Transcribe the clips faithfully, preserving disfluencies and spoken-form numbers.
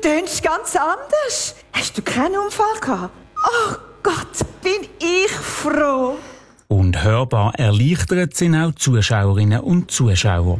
tönt's ganz anders. Hast du keinen Unfall gehabt? Oh Gott, bin ich froh. Und hörbar erleichtert sind auch Zuschauerinnen und Zuschauer.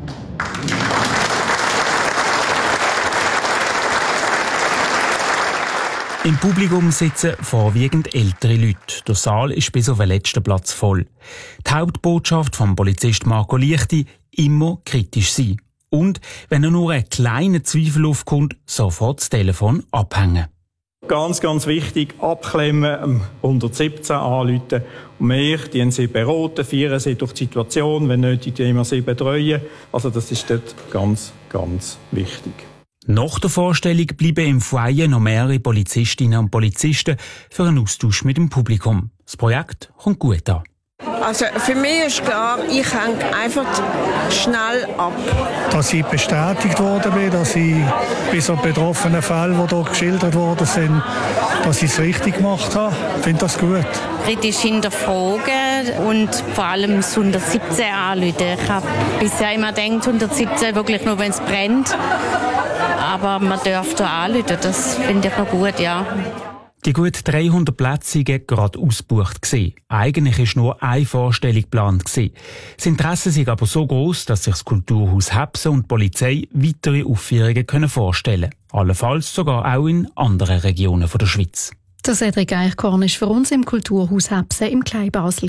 Im Publikum sitzen vorwiegend ältere Leute. Der Saal ist bis auf den letzten Platz voll. Die Hauptbotschaft vom Polizist Marco Lichti: immer kritisch sein. Und, wenn er nur einen kleinen Zweifel aufkommt, sofort das Telefon abhängen. Ganz, ganz wichtig, abklemmen, hundertsiebzehn anrufen. Und wir, die haben sie beraten, führen sie durch die Situation, wenn nötig, die wir sie betreuen. Also das ist dort ganz, ganz wichtig. Nach der Vorstellung bleiben im Foyer noch mehrere Polizistinnen und Polizisten für einen Austausch mit dem Publikum. Das Projekt kommt gut an. Also für mich ist klar, ich hänge einfach schnell ab. Dass ich bestätigt worden bin, dass ich bei so betroffenen Fällen, die hier geschildert worden sind, dass ich es richtig gemacht habe, finde das gut. Kritisch hinterfragen und vor allem das hundertsiebzehn anrufen. Ich habe bisher immer gedacht, hundertsiebzehn wirklich nur, wenn es brennt. Aber man darf da anrufen, das finde ich noch gut, ja. Die gut dreihundert Plätze waren gerade ausgebucht. Eigentlich war nur eine Vorstellung geplant. Das Interesse ist aber so gross, dass sich das Kulturhaus Hebse und die Polizei weitere Aufführungen vorstellen können. Allenfalls sogar auch in anderen Regionen der Schweiz. Der Cedric Eichkorn war für uns im Kulturhaus Hebse im Kleinbasel.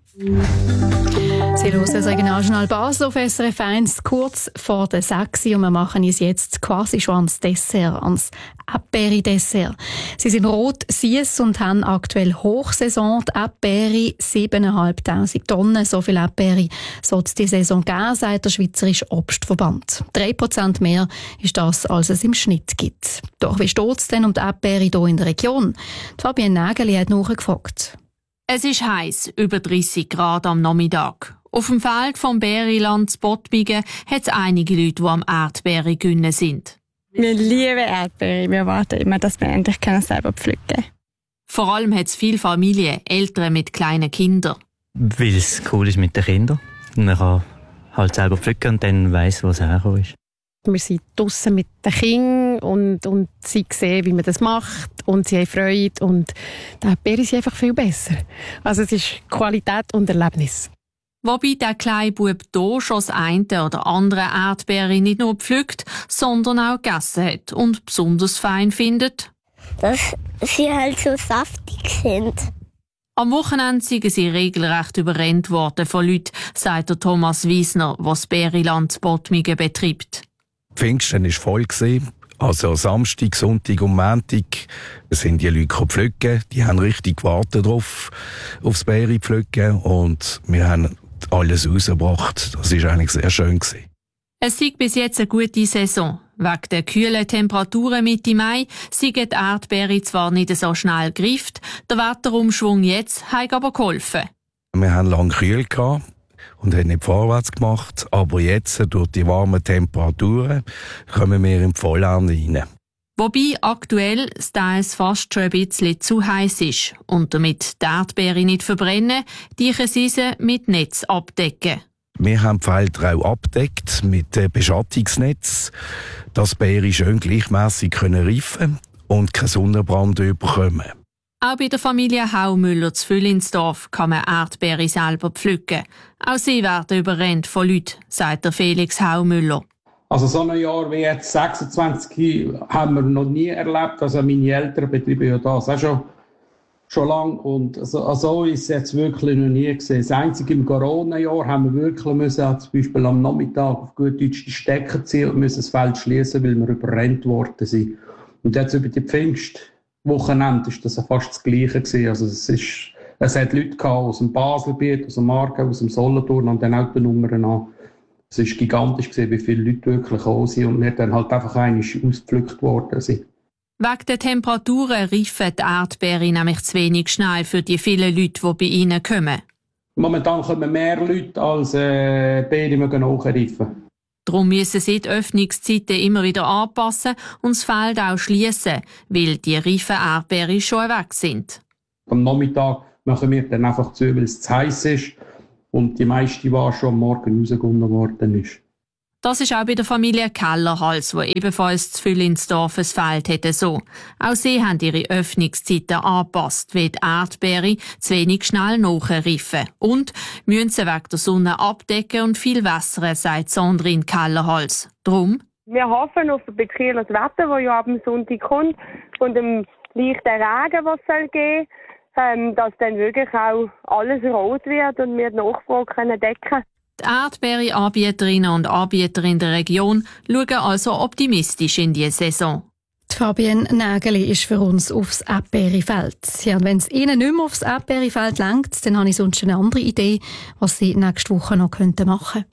Sie hören das Regionaljournal Basel auf S R F eins kurz vor der sechs und wir machen uns jetzt quasi schon ans Dessert, ans Aperi-Dessert. Sie sind rot, süß und haben aktuell Hochsaison. Die Aperi siebentausendfünfhundert Tonnen, so viel Aperi soll es die Saison geben, sagt der Schweizerische Obstverband. Drei Prozent mehr ist das, als es im Schnitt gibt. Doch wie steht es denn um die Aperi hier in der Region? Die Fabienne Nägeli hat nachgefragt. Es ist heiß, über dreissig Grad am Nachmittag. Auf dem Feld vom Beeriland zu Bottmigen hat es einige Leute, die am Erdbeere gönnen sind. Wir lieben Erdbeere. Wir warten immer, dass wir endlich selber pflücken können. Vor allem hat es viele Familien, Eltern mit kleinen Kindern. Weil es cool ist mit den Kindern. Man kann halt selber pflücken und dann weiss, wo es hergekommen ist. Wir sind draussen mit den Kindern und, und sie sehen, wie man das macht und sie haben Freude und die Erdbeere ist einfach viel besser. Also es ist Qualität und Erlebnis. Wobei der kleine Bub hier schon das eine oder andere Erdbeere nicht nur pflückt, sondern auch gegessen hat und besonders fein findet, dass sie halt so saftig sind. Am Wochenende sind sie regelrecht überrennt worden von Leuten, sagt der Thomas Wiesner, der das Beeriland Bottmigen betreibt. Pfingsten war voll. Also Samstag, Sonntag und Montag sind die Leute pflücken. Die haben richtig gewartet drauf, aufs Beere pflücken. Und wir haben alles rausgebracht. Das war eigentlich sehr schön. Es sei bis jetzt eine gute Saison. Wegen der kühlen Temperaturen Mitte Mai sind die Erdbeere zwar nicht so schnell gegriffen, der Wetterumschwung jetzt hat aber geholfen. Wir hatten lange kühl gehabt und haben nicht vorwärts gemacht, aber jetzt, durch die warmen Temperaturen, kommen wir in die Vollernte rein. Wobei aktuell das Teils fast schon ein bisschen zu heiß ist und damit die Erdbeere nicht verbrennen, dürfen sie sie mit Netz abdecken. Wir haben die Felder auch abgedeckt mit Beschattungsnetz, dass die Beeren schön gleichmässig reifen können und keinen Sonnenbrand bekommen. Auch bei der Familie Haumüller zu Füllinsdorf kann man Erdbeere selber pflücken. Auch sie werden überrennt von Leuten, sagt der Felix Haumüller. Also so ein Jahr wie jetzt sechsundzwanzig haben wir noch nie erlebt. Also meine Eltern betreiben ja das auch schon, schon lange. Und so, so ist es jetzt wirklich noch nie gesehen. Das einzige im Corona-Jahr haben wir wirklich müssen, zum Beispiel am Nachmittag auf gut Deutsch die Stecker ziehen und müssen das Feld schließen, weil wir überrennt worden sind. Und jetzt über die Pfingstwochenende ist das fast das Gleiche gewesen. Also es ist, es hat Leute gehabt aus dem Baselbiet, aus dem Aargau, aus dem Solothurn an den Autonummern an. Es war gigantisch, wie viele Leute wirklich gekommen sind und wir dann halt einfach einmal ausgepflückt worden sind. Wegen der Temperaturen reifen die Erdbeere nämlich zu wenig schnell für die vielen Leute, die bei ihnen kommen. Momentan kommen mehr Leute, als äh, Beeren nachreifen. Darum müssen sie die Öffnungszeiten immer wieder anpassen und das Feld auch schliessen, weil die reifen Erdbeeren schon weg sind. Am Nachmittag machen wir dann einfach zu, weil es zu heiß ist und die meiste Ware schon am Morgen rausgekommen worden ist. Das ist auch bei der Familie Kellerhals, wo ebenfalls zu viel ins Dorf Feld hätte so. Auch sie haben ihre Öffnungszeiten angepasst, weil die Erdbeere zu wenig schnell nachreifen. Und müssen sie wegen der Sonne abdecken und viel wässern, sagt Sandrine Kellerhals. Drum? Wir hoffen auf ein bekühltes Wetter, das ja ab dem Sonntag kommt, und dem leichten Regen, was es soll geben, ähm, dass dann wirklich auch alles rot wird und wir die Nachfrage können decken. Die Erdbeere-Anbieterinnen und Anbieter in der Region schauen also optimistisch in die Saison. Die Fabienne Nägeli ist für uns aufs Erdbeerefeld. Ja, und wenn es Ihnen nicht mehr aufs Erdbeerefeld reicht, dann habe ich sonst eine andere Idee, was Sie nächste Woche noch machen könnten.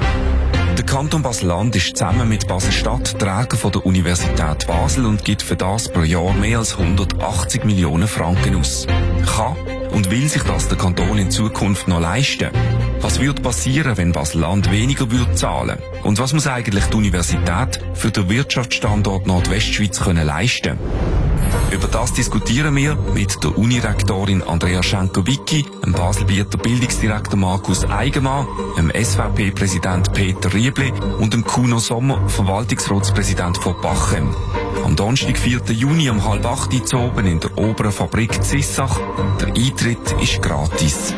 Der Kanton Basel-Land ist zusammen mit Basel-Stadt Träger von der Universität Basel und gibt für das pro Jahr mehr als hundertachtzig Millionen Franken aus. Kann und will sich das der Kanton in Zukunft noch leisten? Was würde passieren, wenn Basel-Land weniger würde zahlen? Und was muss eigentlich die Universität für den Wirtschaftsstandort Nordwestschweiz können leisten? Über das diskutieren wir mit der Unirektorin Andrea Schenker-Wicki, dem Baselbieter Bildungsdirektor Markus Eigenmann, dem S V P-Präsident Peter Riebli und dem Kuno Sommer, Verwaltungsratspräsident von Bachem. Am Donnerstag, vierten Juni um halb acht Uhr oben in der oberen Fabrik Zissach. Der Eintritt ist gratis.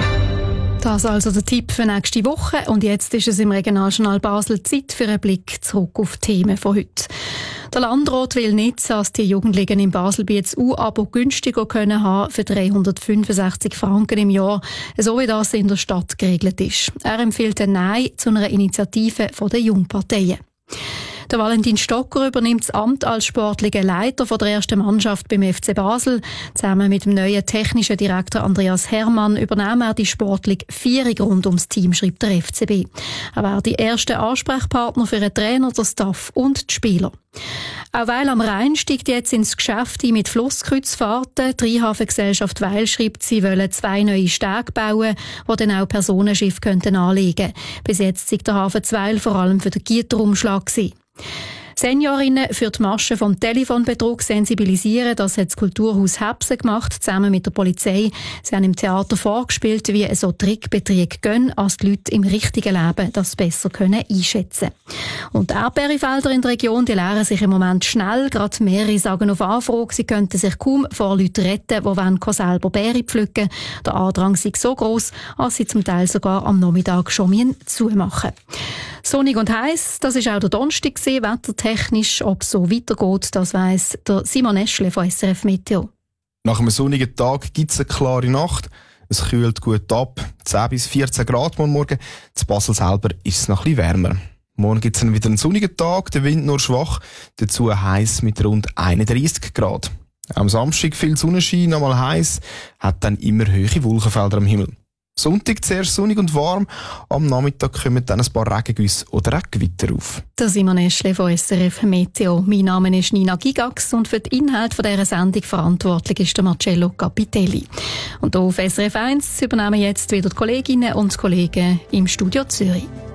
Das also der Tipp für nächste Woche. Und jetzt ist es im Regionaljournal Basel Zeit für einen Blick zurück auf die Themen von heute. Der Landrat will nicht, dass die Jugendlichen im Baselbiet das U-Abo günstiger können haben für dreihundertfünfundsechzig Franken im Jahr, so wie das in der Stadt geregelt ist. Er empfiehlt ein Nein zu einer Initiative der Jungparteien. Der Valentin Stocker übernimmt das Amt als sportlicher Leiter von der ersten Mannschaft beim F C Basel. Zusammen mit dem neuen technischen Direktor Andreas Herrmann übernahm er die sportliche Führung rund ums Team, schreibt der F C B. Er war die erste Ansprechpartner für den Trainer, den Staff und die Spieler. Auch Weil am Rhein steigt jetzt ins Geschäft mit Flusskreuzfahrten. Die Rheinhafengesellschaft Weil schreibt, sie wollen zwei neue Stege bauen, die dann auch Personenschiffe könnten anlegen. Bis jetzt war der Hafen Weil vor allem für den Güterumschlag gewesen. Seniorinnen für die Masche vom Telefonbetrug sensibilisieren, das hat das Kulturhaus Hebsen gemacht, zusammen mit der Polizei. Sie haben im Theater vorgespielt, wie so Trickbeträge gehen, als die Leute im richtigen Leben das besser können einschätzen. Und die Erdbeerefelder in der Region, die leeren sich im Moment schnell. Gerade mehrere sagen auf Anfrage, sie könnten sich kaum vor Leuten retten, die wollen selber Beere pflücken. Der Andrang sei so gross, als sie zum Teil sogar am Nachmittag schon zumachen müssen. Sonnig und heiß, das war auch der Donnerstag gewesen, wettertechnisch. Ob es so weitergeht, das weiss der Simon Eschle von S R F Meteo. Nach einem sonnigen Tag gibt es eine klare Nacht. Es kühlt gut ab, zehn bis vierzehn Grad morgen. Zu Basel selber ist es noch ein bisschen wärmer. Morgen gibt es dann wieder einen sonnigen Tag, der Wind nur schwach, dazu heiß mit rund einunddreissig Grad. Am Samstag viel Sonnenschein, einmal heiß, hat dann immer hohe Wolkenfelder am Himmel. Sonntag zuerst sonnig und warm, am Nachmittag kommen dann ein paar Regengüsse oder auch Gewitter auf. Der Simon Eschle von S R F Meteo. Mein Name ist Nina Gigax und für den Inhalt dieser Sendung verantwortlich ist der Marcello Capitelli. Und hier auf S R F eins übernehmen jetzt wieder die Kolleginnen und Kollegen im Studio Zürich.